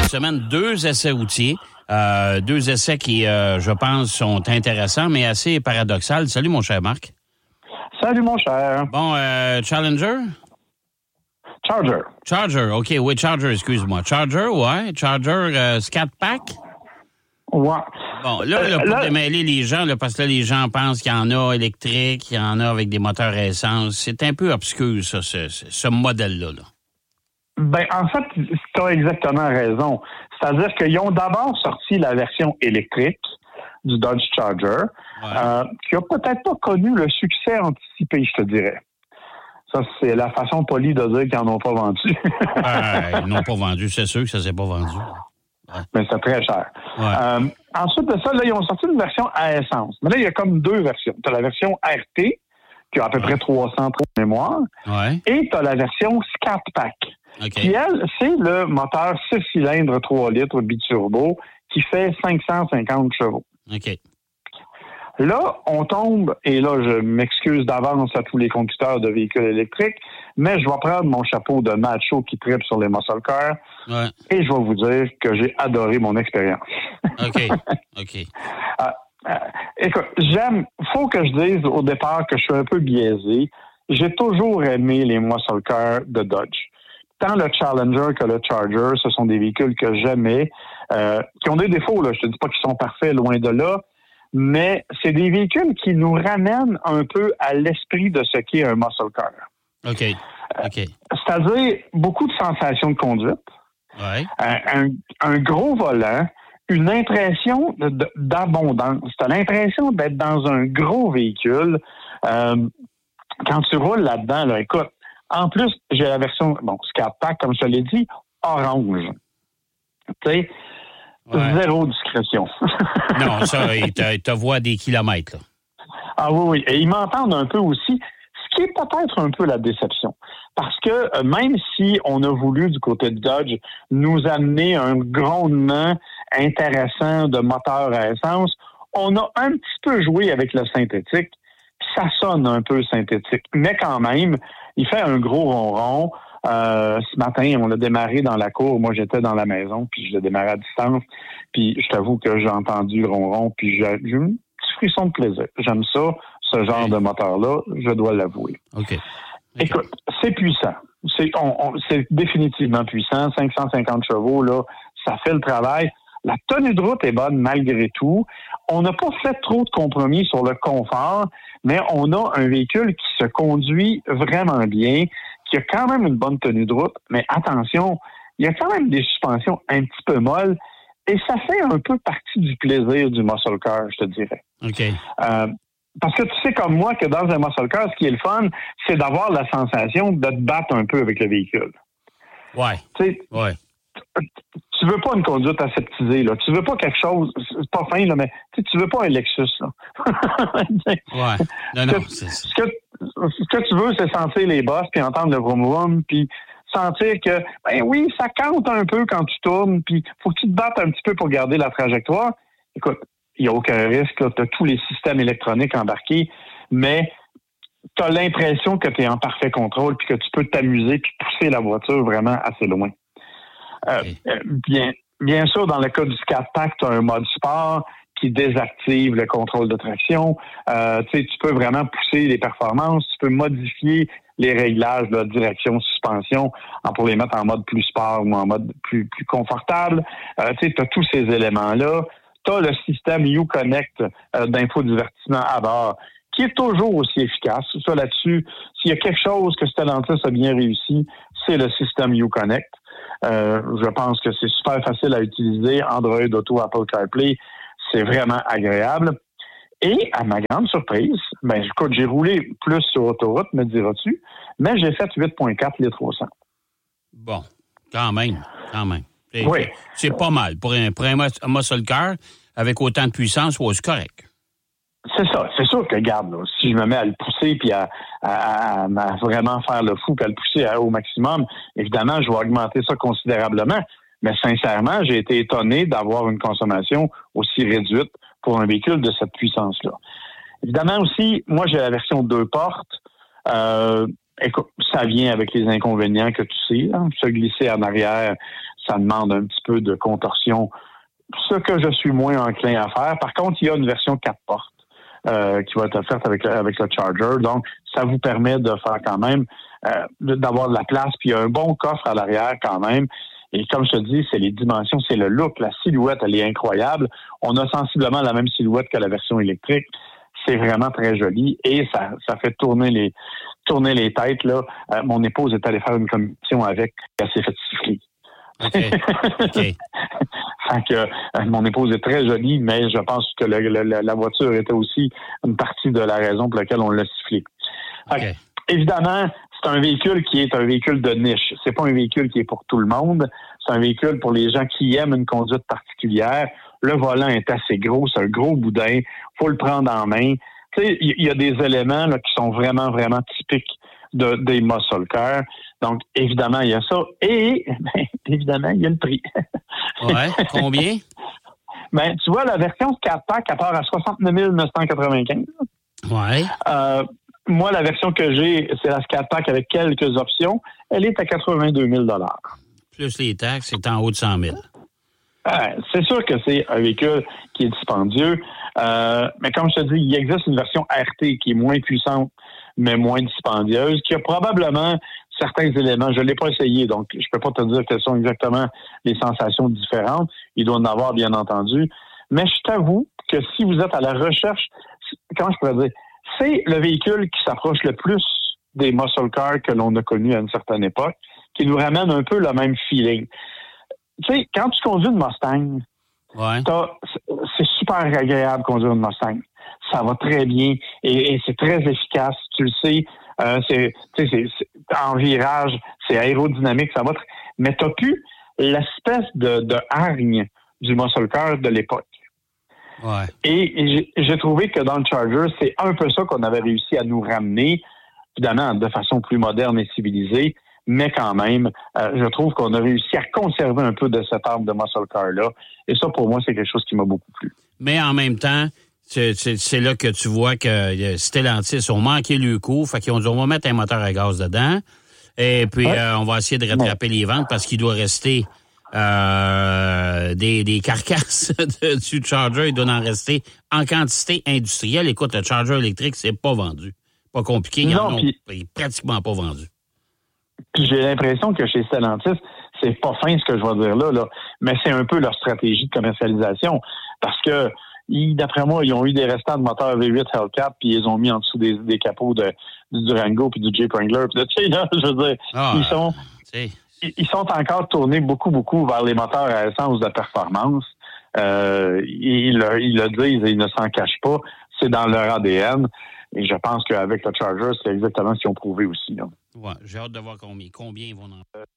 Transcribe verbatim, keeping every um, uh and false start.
cette semaine deux essais routiers. Euh, deux essais qui, euh, je pense, sont intéressants, mais assez paradoxaux. Salut, mon cher Marc. Salut, mon cher. Bon, euh, Challenger? Charger. Charger, OK. Oui, Charger, excuse-moi. Charger, ouais. Charger euh, Scat Pack? Ouais. Bon, là, là pour là, démêler les gens, là, parce que là, les gens pensent qu'il y en a électriques, il y en a avec des moteurs à essence. C'est un peu obscur, ça, ce, ce, ce modèle-là. Là. Ben, en fait, tu as exactement raison. C'est-à-dire qu'ils ont d'abord sorti la version électrique du Dodge Charger, ouais. euh, qui a peut-être pas connu le succès anticipé, je te dirais. Ça, c'est la façon polie de dire qu'ils n'en ont pas vendu. euh, ils n'ont pas vendu, c'est sûr que ça ne s'est pas vendu. Ouais. Mais c'est très cher. Ouais. Euh, ensuite de ça, là, ils ont sorti une version à essence. Mais là, il y a comme deux versions. Tu as la version R T, qui a à peu ouais. près trois cents de mémoire, ouais. et tu as la version Scat Pack. Okay. Qui, elle, c'est le moteur six cylindres trois litres biturbo qui fait cinq cent cinquante chevaux. OK. Là, on tombe, et là, je m'excuse d'avance à tous les conducteurs de véhicules électriques, mais je vais prendre mon chapeau de macho qui tripe sur les muscle cars ouais. et je vais vous dire que j'ai adoré mon expérience. OK. OK. euh, euh, écoute, j'aime, faut que je dise au départ que je suis un peu biaisé. J'ai toujours aimé les muscle cars de Dodge. Tant le Challenger que le Charger, ce sont des véhicules que j'aimais, euh, qui ont des défauts, là. Je te dis pas qu'ils sont parfaits, loin de là, mais c'est des véhicules qui nous ramènent un peu à l'esprit de ce qu'est un muscle car. OK. OK. Euh, c'est-à-dire beaucoup de sensations de conduite, ouais. un, un, un gros volant, une impression de, de, d'abondance. Tu as l'impression d'être dans un gros véhicule. Euh, quand tu roules là-dedans, là, écoute, en plus, j'ai la version, bon, Scat Pack, comme je te l'ai dit, orange. Tu sais, ouais. Zéro discrétion. Non, ça, il te, il te voit à des kilomètres. Là. Ah oui, oui. Et ils m'entendent un peu aussi, ce qui est peut-être un peu la déception. Parce que euh, même si on a voulu, du côté de Dodge, nous amener un grondement intéressant de moteur à essence, on a un petit peu joué avec le synthétique. Ça sonne un peu synthétique. Mais quand même, il fait un gros ronron. Euh, ce matin, on l'a démarré dans la cour. Moi, j'étais dans la maison, puis je l'ai démarré à distance. Puis je t'avoue que j'ai entendu le ronron, puis j'ai, j'ai eu un petit frisson de plaisir. J'aime ça, ce genre okay. de moteur-là, je dois l'avouer. OK. okay. Écoute, c'est puissant. C'est, on, on, c'est définitivement puissant. cinq cent cinquante chevaux, là, ça fait le travail. La tenue de route est bonne malgré tout. On n'a pas fait trop de compromis sur le confort, mais on a un véhicule qui se conduit vraiment bien, qui a quand même une bonne tenue de route. Mais attention, il y a quand même des suspensions un petit peu molles et ça fait un peu partie du plaisir du muscle car, je te dirais. OK. Euh, parce que tu sais comme moi que dans un muscle car, ce qui est le fun, c'est d'avoir la sensation de te battre un peu avec le véhicule. Ouais. Tu sais, ouais. Tu veux pas une conduite aseptisée, là. Tu veux pas quelque chose, c'est pas fin, là, mais tu veux pas un Lexus, là. ouais. Non, non. Ce que, ce, que, ce que tu veux, c'est sentir les bosses, puis entendre le vroom vroom, puis sentir que, ben oui, ça compte un peu quand tu tournes, puis faut que tu te battes un petit peu pour garder la trajectoire. Écoute, il n'y a aucun risque, là. Tu as tous les systèmes électroniques embarqués, mais tu as l'impression que tu es en parfait contrôle, puis que tu peux t'amuser, puis pousser la voiture vraiment assez loin. Euh, okay. bien, bien sûr, dans le cas du Scat Pack, tu as un mode sport qui désactive le contrôle de traction. Euh, tu sais, tu peux vraiment pousser les performances, tu peux modifier les réglages de direction, suspension pour les mettre en mode plus sport ou en mode plus, plus confortable. Euh, tu sais, tu as tous ces éléments-là. Tu as le système Uconnect euh, d'infodivertissement à bord qui est toujours aussi efficace. Ça, là-dessus, s'il y a quelque chose que Stellantis a bien réussi, c'est le système Uconnect. Euh, je pense que c'est super facile à utiliser. Android Auto, Apple CarPlay, c'est vraiment agréable. Et à ma grande surprise, ben écoute, j'ai roulé plus sur autoroute, me diras-tu, mais j'ai fait huit virgule quatre litres au cent. Bon, quand même, quand même. C'est, oui. C'est pas mal. Pour un, pour un muscle car, avec autant de puissance, ouais, c'est correct. C'est ça. C'est sûr que, regarde, là, si je me mets à le pousser puis à, à, à, à vraiment faire le fou puis à le pousser à, au maximum, évidemment, je vais augmenter ça considérablement. Mais sincèrement, j'ai été étonné d'avoir une consommation aussi réduite pour un véhicule de cette puissance-là. Évidemment aussi, moi, j'ai la version deux portes. Euh, écoute, ça vient avec les inconvénients que tu sais. Hein. Se glisser en arrière, ça demande un petit peu de contorsion, ce que je suis moins enclin à faire. Par contre, il y a une version quatre portes euh, qui va être offerte avec, avec le Charger. Donc, ça vous permet de faire quand même, euh, d'avoir de la place, puis il y a un bon coffre à l'arrière quand même. Et comme je te dis, c'est les dimensions, c'est le look, la silhouette, elle est incroyable. On a sensiblement la même silhouette que la version électrique. C'est vraiment très joli et ça, ça fait tourner les tourner les têtes. Là. Euh, mon épouse est allée faire une commission avec, elle s'est fait siffler. OK. OK. Fait que, euh, mon épouse est très jolie, mais je pense que le, le, la voiture était aussi une partie de la raison pour laquelle on l'a sifflé. Fait Okay. que, évidemment, c'est un véhicule qui est un véhicule de niche. C'est pas un véhicule qui est pour tout le monde. C'est un véhicule pour les gens qui aiment une conduite particulière. Le volant est assez gros, c'est un gros boudin. Faut le prendre en main. Tu sais, il y, y a des éléments là, qui sont vraiment, vraiment typiques de, des muscle cars. Donc, évidemment, il y a ça. Et, ben, évidemment, il y a le prix. Ouais, combien? Ben, tu vois, la version quatre pack, elle part à soixante-neuf mille neuf cent quatre-vingt-quinze. Ouais. Euh, moi, la version que j'ai, c'est la quatre pack avec quelques options. Elle est à quatre-vingt-deux mille dollars. Plus les taxes, c'est en haut de cent mille. Euh, c'est sûr que c'est un véhicule qui est dispendieux. Euh, mais comme je te dis, il existe une version R T qui est moins puissante, mais moins dispendieuse, qui a probablement certains éléments. Je ne l'ai pas essayé, donc je peux pas te dire quelles sont exactement les sensations différentes. Il doit en avoir, bien entendu. Mais je t'avoue que si vous êtes à la recherche, comment je pourrais dire, c'est le véhicule qui s'approche le plus des muscle cars que l'on a connus à une certaine époque, qui nous ramène un peu le même feeling. Tu sais, quand tu conduis une Mustang, ouais. c'est super agréable de conduire une Mustang. Ça va très bien et, et c'est très efficace. Tu le sais, euh, c'est, c'est, c'est en virage, c'est aérodynamique, ça va. Tr- mais t'as plus l'espèce de, de hargne du muscle car de l'époque. Ouais. Et, et j'ai, j'ai trouvé que dans le Charger, c'est un peu ça qu'on avait réussi à nous ramener, évidemment de façon plus moderne et civilisée. Mais quand même, euh, je trouve qu'on a réussi à conserver un peu de cette arme de muscle car-là. Et ça, pour moi, c'est quelque chose qui m'a beaucoup plu. Mais en même temps, c'est, c'est, c'est là que tu vois que euh, Stellantis ont manqué le coup. Fait qu'ils ont dit, on va mettre un moteur à gaz dedans. Et puis, ouais. euh, on va essayer de rattraper ouais. les ventes parce qu'il doit rester euh, des, des carcasses de, du Charger. Il doit en rester en quantité industrielle. Écoute, le Charger électrique, c'est pas vendu. Pas compliqué. Ils en ont pis... pratiquement pas vendu. Puis j'ai l'impression que chez Stellantis, c'est pas fin ce que je vais dire là, là, mais c'est un peu leur stratégie de commercialisation. Parce que, ils, d'après moi, ils ont eu des restants de moteurs V huit Hellcat, puis ils ont mis en dessous des, des capots de, du Durango puis du Jeep Wrangler. Puis là, tu sais, là, je veux dire, ah, ils sont ils, ils sont encore tournés beaucoup, beaucoup vers les moteurs à essence de performance. Euh, ils, le, ils le disent et ils ne s'en cachent pas. C'est dans leur A D N. Et je pense qu'avec le Charger, c'est exactement ce qu'ils ont prouvé aussi. Là. Ouais, j'ai hâte de voir combien, combien ils vont en faire.